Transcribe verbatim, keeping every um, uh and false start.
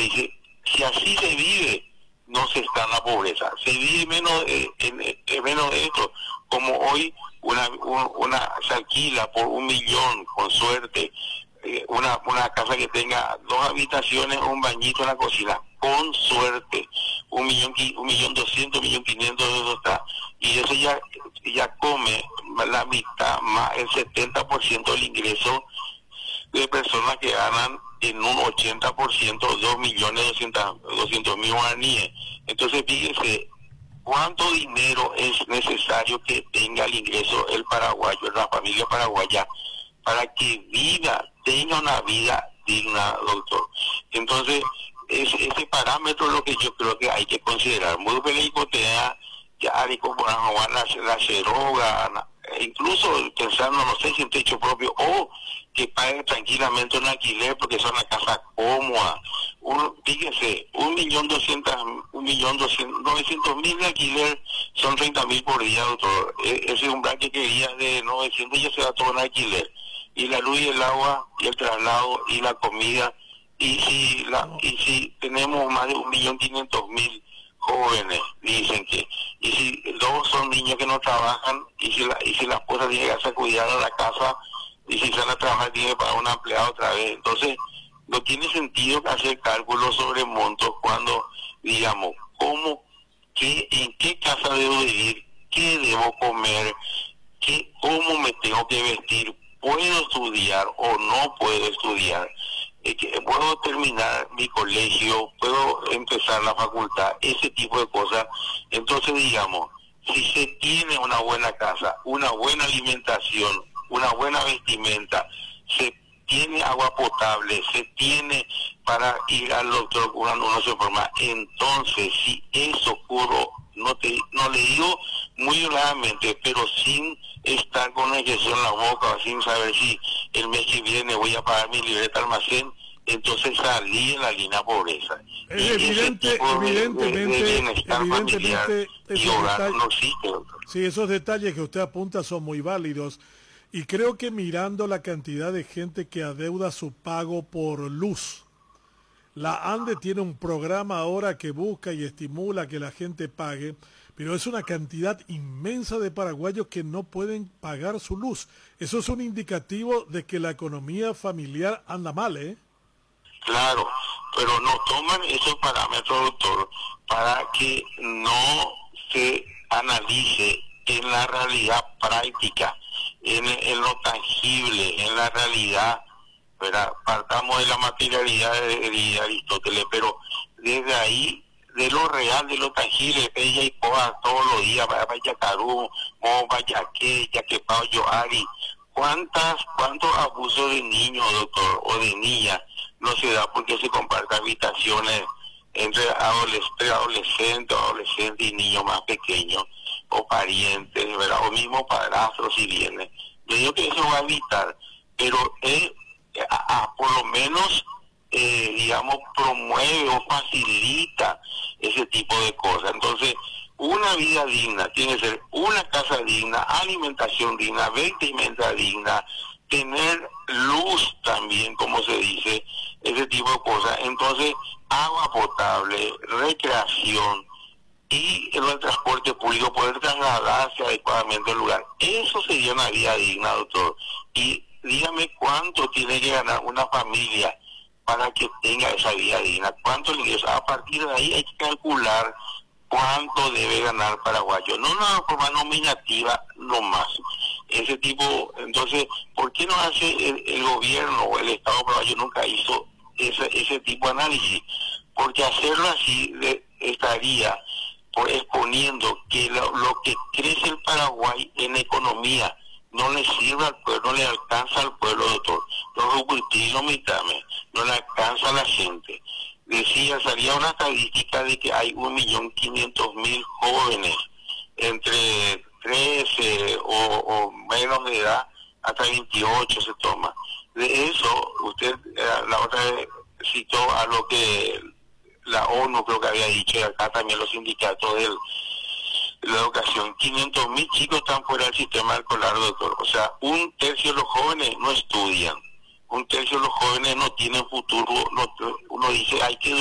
dice, si así se vive, no se está en la pobreza, se vive menos, eh, en, en menos de esto, como hoy una, un, una se alquila por un millón, con suerte, eh, una, una casa que tenga dos habitaciones, un bañito en la cocina, con suerte, un millón, un millón doscientos, un millón quinientos, eso está, y eso ya, ya come la mitad, más el setenta por ciento del ingreso de personas que ganan en un ochenta por ciento, dos millones doscientos mil guaraníes. Entonces fíjese cuánto dinero es necesario que tenga el ingreso el paraguayo, la familia paraguaya, para que viva, tenga una vida digna, doctor. Entonces, es, ese parámetro es lo que yo creo que hay que considerar. Muy buena hipoteca, ya hay como la, la ceroga, incluso pensando, no sé si en techo propio, o que pague tranquilamente un alquiler porque es una casa cómoda. Un, fíjense, un millón doscientos, un millón doscientos, novecientos mil de alquiler son treinta mil por día, doctor. E, ese umbral que quería de novecientos ya se va todo en alquiler. Y la luz y el agua, y el traslado, y la comida, y si la, y si tenemos más de un millón quinientos mil jóvenes, dicen que, y si dos son niños que no trabajan, y si la, y si la esposa tiene que hacer cuidar a la casa, y si sale a trabajar tiene que pagar un empleado otra vez. Entonces, no tiene sentido hacer cálculos sobre montos cuando, digamos, cómo, qué, en qué casa debo vivir, qué debo comer, qué, cómo me tengo que vestir, puedo estudiar o no puedo estudiar, eh, que puedo terminar mi colegio, puedo empezar la facultad, ese tipo de cosas. Entonces, digamos, si se tiene una buena casa, una buena alimentación, una buena vestimenta, se tiene agua potable, se tiene para ir al doctor cuando uno se enferma, entonces si eso ocurre, no te no le digo muy gravemente, pero sin estar con una inyección en la boca, sin saber si el mes que viene voy a pagar mi libreta almacén, entonces salí en la línea de pobreza. Es y evidente, evidentemente, de, de evidentemente y hogar detalles, no existe, doctor. Sí, esos detalles que usted apunta son muy válidos. Y creo que mirando la cantidad de gente que adeuda su pago por luz, la ANDE tiene un programa ahora que busca y estimula que la gente pague, pero es una cantidad inmensa de paraguayos que no pueden pagar su luz. Eso es un indicativo de que la economía familiar anda mal, ¿eh? Claro, pero no toman esos parámetros, doctor, para que no se analice en la realidad práctica, en, en lo tangible, en la realidad, ¿verdad? Partamos de la materialidad de, de Aristóteles, pero desde ahí, de lo real, de lo tangible, ella y coa todos los días, vaya Carú, o vaya que, ya que Pau Yoari, cuántas, cuántos abusos de niños, doctor, o de niñas, no se da porque se comparten habitaciones entre adolescentes, adolescentes, adolescentes y niños más pequeños, o parientes, ¿verdad? O mismo padrastros si vienen. Yo digo que eso va a evitar, pero eh, a, a, por lo menos, eh, digamos, promueve o facilita ese tipo de cosas. Entonces, una vida digna tiene que ser una casa digna, alimentación digna, vestimenta digna, tener luz también, como se dice, ese tipo de cosas. Entonces, agua potable, recreación y el transporte público, poder trasladarse adecuadamente al lugar. Eso sería una vida digna, doctor. Y dígame cuánto tiene que ganar una familia para que tenga esa vida digna. ¿Cuánto le ingreso? A partir de ahí hay que calcular cuánto debe ganar paraguayo. No una forma nominativa nomás. Ese tipo, entonces, ¿por qué no hace el, el gobierno o el Estado paraguayo nunca hizo ese, ese tipo de análisis? Porque hacerlo así de, estaría por exponiendo que lo, lo que crece el Paraguay en economía no le sirve al pueblo, no le alcanza al pueblo, doctor. Los rucultinos, mitame, no le alcanza a la gente. Decía, salía una estadística de que hay un millón quinientos mil jóvenes entre trece o, o menos de edad hasta veintiocho se toma. De eso, usted la otra vez citó a lo que la ONU creo que había dicho, y acá también los sindicatos del, de la educación, quinientos mil chicos están fuera del sistema escolar, doctor. O sea, un tercio de los jóvenes no estudian, un tercio de los jóvenes no tienen futuro. No, uno dice, hay que